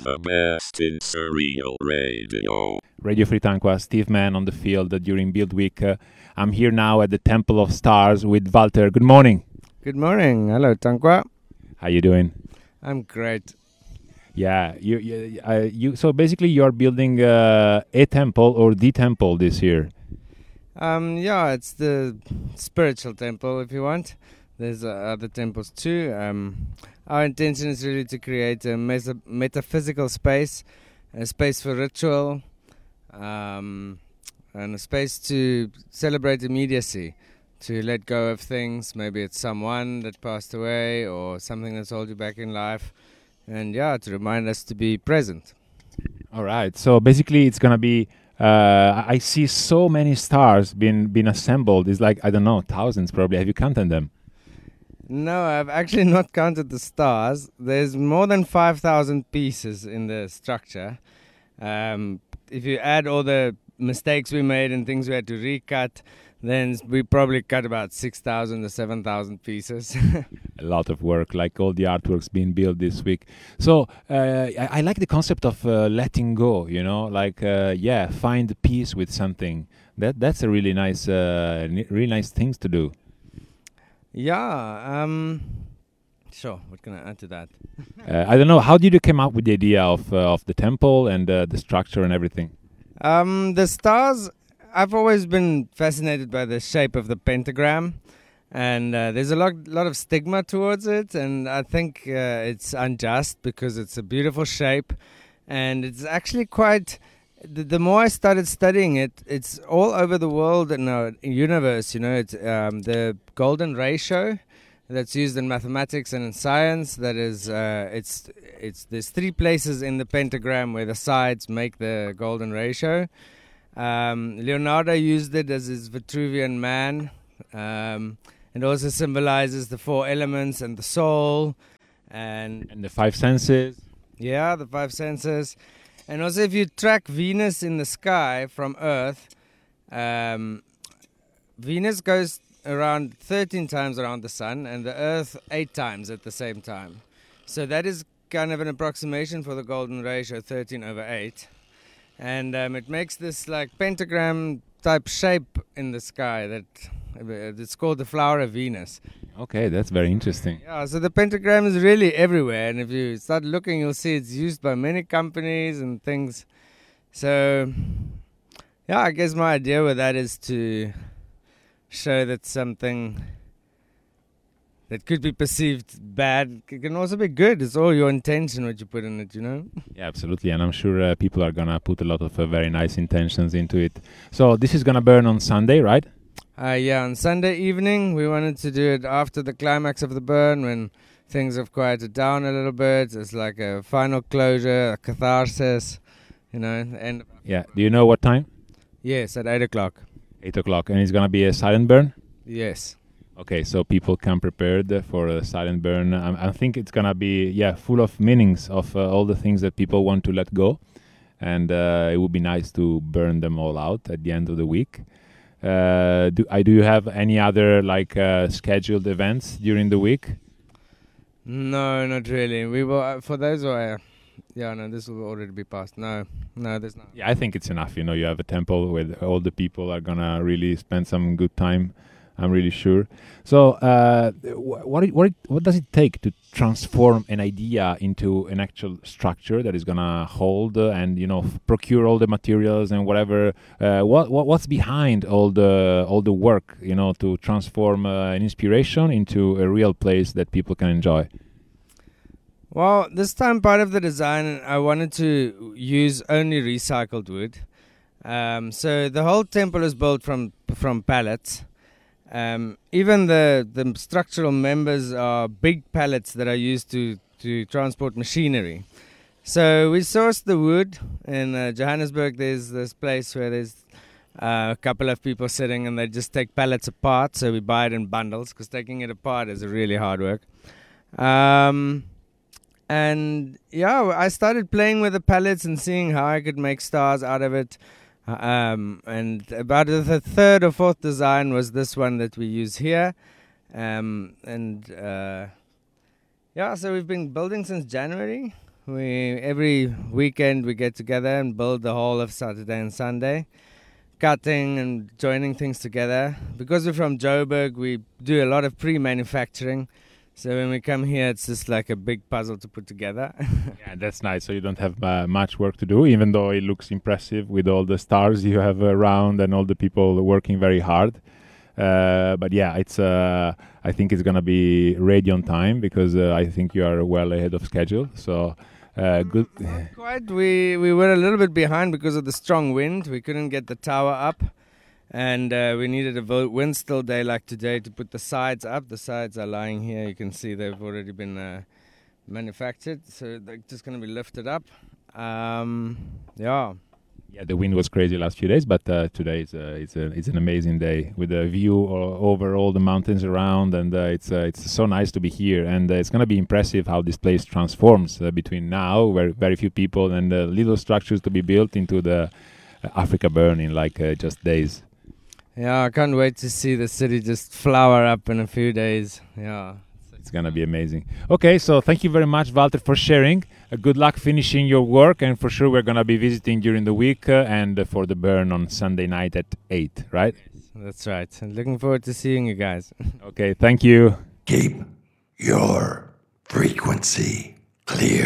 the best in surreal radio. Radio Free Tanqua, Steve Mann on the field during Build Week. I'm here now at the Temple of Stars with Walter. Good morning. Good morning. Hello, Tanqua. How you doing? I'm great. Yeah, so basically you're building a temple or the temple this year. Yeah, it's the spiritual temple, if you want. There's other temples too. Our intention is really to create a metaphysical space, a space for ritual, and a space to celebrate immediacy, to let go of things. Maybe it's someone that passed away or something that's held you back in life. And yeah, to remind us to be present. All right. So basically it's going to be, I see so many stars being assembled. It's like, I don't know, thousands probably. Have you counted them? No, I've actually not counted the stars. There's more than 5,000 pieces in the structure. If you add all the mistakes we made and things we had to recut, then we probably cut about 6,000 to 7,000 pieces. A lot of work, like all the artworks being built this week. So I like the concept of letting go, you know, like, find peace with something. That's a really nice things to do. Yeah, sure. What can I add to that? I don't know. How did you come up with the idea of the temple and the structure and everything? The stars, I've always been fascinated by the shape of the pentagram, and there's a lot of stigma towards it, and I think it's unjust because it's a beautiful shape, and it's actually quite. The more I started studying it, it's all over the world and universe. You know, it's the golden ratio that's used in mathematics and in science. That is, there's three places in the pentagram where the sides make the golden ratio. Leonardo used it as his Vitruvian Man. It also symbolizes the four elements and the soul, and the five senses. Yeah, the five senses. And also, if you track Venus in the sky from Earth, Venus goes around 13 times around the Sun, and the Earth 8 times at the same time. So that is kind of an approximation for the golden ratio, 13 over 8. And it makes this like pentagram type shape in the sky that it's called the flower of Venus. Okay, that's very interesting. Yeah, so the pentagram is really everywhere, and if you start looking, you'll see it's used by many companies and things. So, yeah, I guess my idea with that is to show that something that could be perceived bad can also be good. It's all your intention, what you put in it, you know? Yeah, absolutely. And I'm sure people are going to put a lot of very nice intentions into it. So this is going to burn on Sunday, right? Yeah, on Sunday evening. We wanted to do it after the climax of the burn when things have quieted down a little bit. It's like a final closure, a catharsis, you know. And yeah, do you know what time? Yes, at 8 o'clock. 8 o'clock. And it's going to be a silent burn? Yes. Okay, so people come prepared for a silent burn. I think it's going to be, full of meanings of all the things that people want to let go. And it would be nice to burn them all out at the end of the week. Do you have any other scheduled events during the week? No, not really. We will for those who are. Yeah, no, this will already be passed. No, there's not. Yeah, I think it's enough. You know, you have a temple where all the people are gonna really spend some good time. I'm really sure. So, what does it take to transform an idea into an actual structure that is gonna hold and procure all the materials and whatever? What's behind all the work? To transform an inspiration into a real place that people can enjoy. Well, this time part of the design, I wanted to use only recycled wood. So the whole temple is built from pallets. Even the structural members are big pallets that are used to transport machinery. So we sourced the wood in Johannesburg. There's this place where there's a couple of people sitting and they just take pallets apart. So we buy it in bundles because taking it apart is really hard work. And yeah, I started playing with the pallets and seeing how I could make stars out of it. And about the third or fourth design was this one that we use here. So we've been building since January. Every weekend we get together and build the whole of Saturday and Sunday, cutting and joining things together. Because we're from Joburg, we do a lot of pre-manufacturing. So when we come here, it's just like a big puzzle to put together. Yeah, that's nice. So you don't have much work to do, even though it looks impressive with all the stars you have around and all the people working very hard. But yeah, it's. I think it's gonna be ready on time because I think you are well ahead of schedule. So good. Not quite. We were a little bit behind because of the strong wind. We couldn't get the tower up. And we needed a wind still day like today to put the sides up. The sides are lying here. You can see they've already been manufactured. So they're just going to be lifted up. Yeah. Yeah, the wind was crazy last few days, but today it's an amazing day with a view over all the mountains around, and it's so nice to be here. And it's going to be impressive how this place transforms between now, where very few people, and little structures to be built into the Africa Burn in like just days. Yeah, I can't wait to see the city just flower up in a few days. Yeah. It's going to be amazing. Okay, so thank you very much, Walter, for sharing. Good luck finishing your work, and for sure we're going to be visiting during the week and for the burn on Sunday night at 8, right? Yes, that's right. I'm looking forward to seeing you guys. Okay, thank you. Keep your frequency clear.